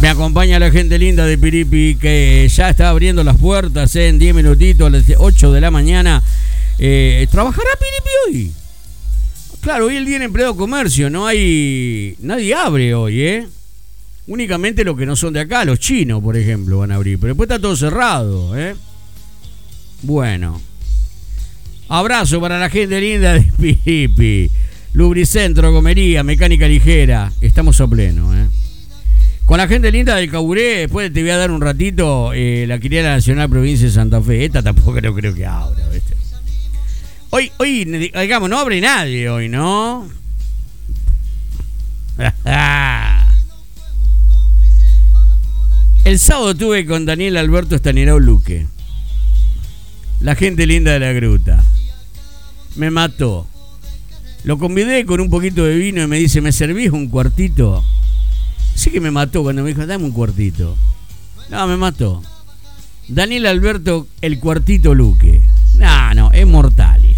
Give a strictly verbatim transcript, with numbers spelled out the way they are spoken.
Me acompaña la gente linda de Piripi que ya está abriendo las puertas eh, en diez minutitos a las ocho de la mañana. Eh, ¿Trabajará Piripi hoy? Claro, hoy el día en empleado comercio, no hay... Nadie abre hoy, ¿eh? Únicamente los que no son de acá, los chinos, por ejemplo, van a abrir. Pero después está todo cerrado, ¿eh? Bueno. Abrazo para la gente linda de Piripi. Lubricentro, comería, mecánica ligera. Estamos a pleno, ¿eh? Con la gente linda del Caburé, después te voy a dar un ratito eh, la Quiniela Nacional Provincia de Santa Fe. Esta tampoco no creo que abra, ¿viste? Hoy, hoy, digamos, no abre nadie hoy, ¿no? El sábado tuve con Daniel Alberto Estanirao Luque. La gente linda de la gruta. Me mató. Lo convidé con un poquito de vino y me dice, ¿me servís un cuartito? Sí que me mató cuando me dijo, dame un cuartito. No, me mató. Daniel Alberto, el cuartito Luque. No, no, es mortal.